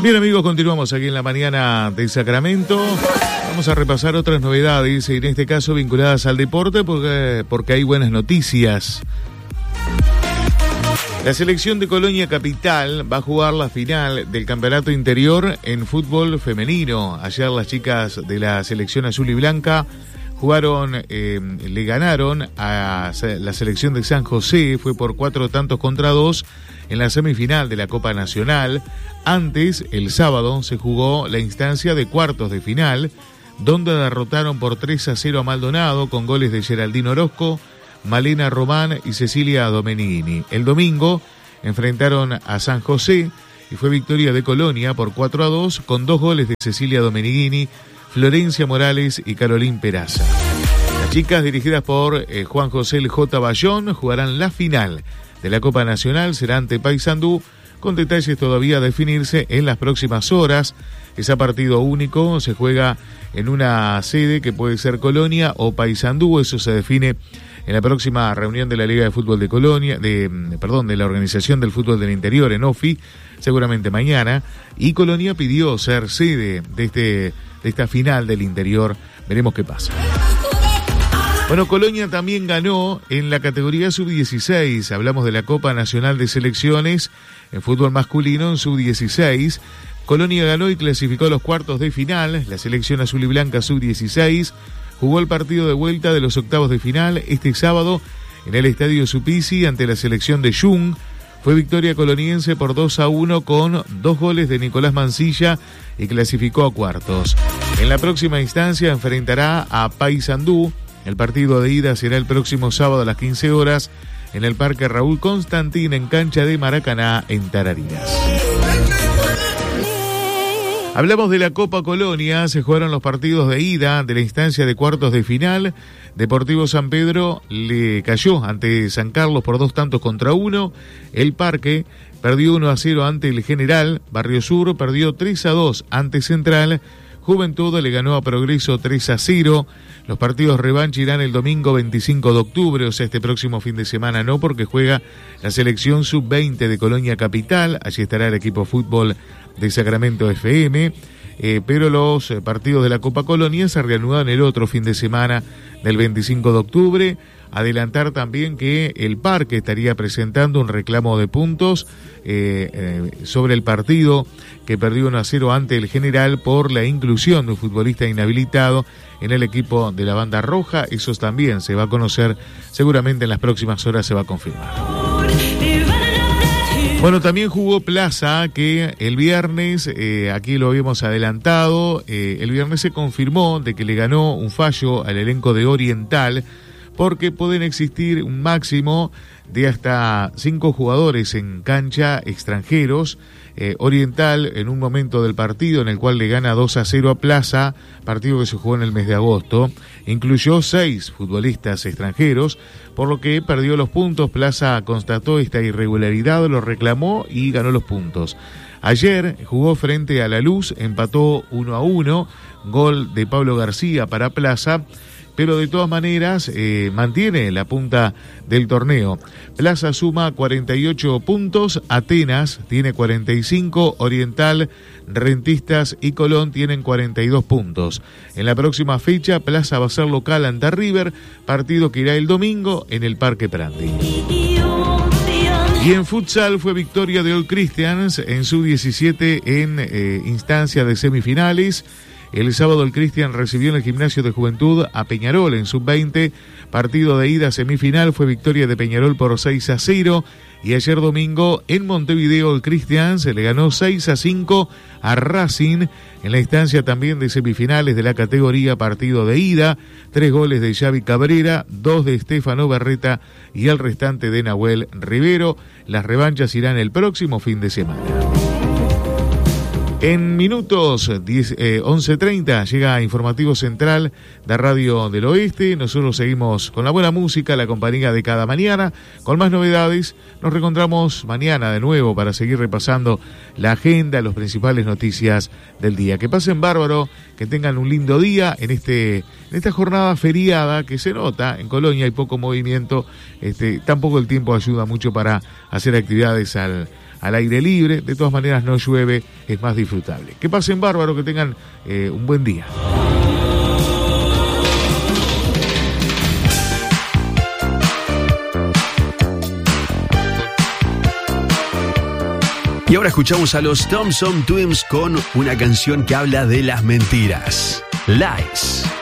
Bien, amigos, continuamos aquí en la mañana de Sacramento. Vamos a repasar otras novedades, en este caso vinculadas al deporte, porque hay buenas noticias. La selección de Colonia Capital va a jugar la final del campeonato interior en fútbol femenino. Ayer las chicas de la selección azul y blanca le ganaron a la selección de San José, fue por 4-2 en la semifinal de la Copa Nacional. Antes, el sábado, se jugó la instancia de cuartos de final, donde derrotaron por 3-0 a Maldonado con goles de Geraldine Orozco, Malena Román y Cecilia Domenghini. El domingo enfrentaron a San José y fue victoria de Colonia por 4-2 con 2 goles de Cecilia Domenghini, Florencia Morales y Carolín Peraza. Las chicas, dirigidas por Juan José El J. Bayón, jugarán la final de la Copa Nacional, será ante Paysandú, con detalles todavía a definirse en las próximas horas. Es a partido único, se juega en una sede que puede ser Colonia o Paysandú, eso se define en la próxima reunión de la Liga de Fútbol de Colonia, de la Organización del Fútbol del Interior en OFI, seguramente mañana, y Colonia pidió ser sede de esta final del interior. Veremos qué pasa. Bueno, Colonia también ganó en la categoría sub-16. Hablamos de la Copa Nacional de Selecciones en fútbol masculino en sub-16. Colonia ganó y clasificó a los cuartos de final. La selección azul y blanca sub-16 jugó el partido de vuelta de los octavos de final este sábado en el Estadio Supisi ante la selección de Jung. Fue victoria coloniense por 2-1 con 2 goles de Nicolás Mancilla y clasificó a cuartos. En la próxima instancia enfrentará a Paysandú. El partido de ida será el próximo sábado a las 15 horas en el Parque Raúl Constantín, en cancha de Maracaná, en Tarariras. Hablamos de la Copa Colonia, se jugaron los partidos de ida de la instancia de cuartos de final. Deportivo San Pedro le cayó ante San Carlos por 2-1. El Parque perdió 1-0 ante el General. Barrio Sur perdió 3-2 ante Central. Juventud le ganó a Progreso 3-0. Los partidos revancha irán el domingo 25 de octubre, o sea, este próximo fin de semana no, porque juega la selección sub-20 de Colonia Capital. Allí estará el equipo fútbol de Sacramento FM. Pero los partidos de la Copa Colonia se reanudan el otro fin de semana del 25 de octubre. Adelantar también que el Parque estaría presentando un reclamo de puntos sobre el partido que perdió 1-0 ante el General por la inclusión de un futbolista inhabilitado en el equipo de la banda roja. Eso también se va a conocer, seguramente en las próximas horas se va a confirmar. Bueno, también jugó Plaza, que el viernes, aquí lo habíamos adelantado, el viernes se confirmó de que le ganó un fallo al elenco de Oriental, porque pueden existir un máximo de hasta 5 jugadores en cancha extranjeros. Oriental, en un momento del partido en el cual le gana 2-0 a Plaza, partido que se jugó en el mes de agosto, incluyó 6 futbolistas extranjeros, por lo que perdió los puntos. Plaza constató esta irregularidad, lo reclamó y ganó los puntos. Ayer jugó frente a La Luz, empató 1-1, gol de Pablo García para Plaza, pero de todas maneras mantiene la punta del torneo. Plaza suma 48 puntos, Atenas tiene 45, Oriental, Rentistas y Colón tienen 42 puntos. En la próxima fecha, Plaza va a ser local ante River, partido que irá el domingo en el Parque Prandi. Y en futsal fue victoria de All Christians en sub-17 en instancia de semifinales. El sábado el Cristian recibió en el Gimnasio de Juventud a Peñarol en sub-20. Partido de ida semifinal fue victoria de Peñarol por 6-0. Y ayer domingo en Montevideo el Cristian se le ganó 6-5 a Racing en la instancia también de semifinales de la categoría. Partido de ida, 3 goles de Xavi Cabrera, 2 de Estefano Berreta y el restante de Nahuel Rivero. Las revanchas irán el próximo fin de semana. En minutos, 11:30, llega Informativo Central de Radio del Oeste. Nosotros seguimos con la buena música, la compañía de cada mañana, con más novedades. Nos reencontramos mañana de nuevo para seguir repasando la agenda, las principales noticias del día. Que pasen bárbaro, que tengan un lindo día en esta jornada feriada que se nota. En Colonia hay poco movimiento, tampoco el tiempo ayuda mucho para hacer actividades al al aire libre. De todas maneras no llueve, es más disfrutable. Que pasen bárbaro, que tengan un buen día. Y ahora escuchamos a los Thompson Twins con una canción que habla de las mentiras. Lies.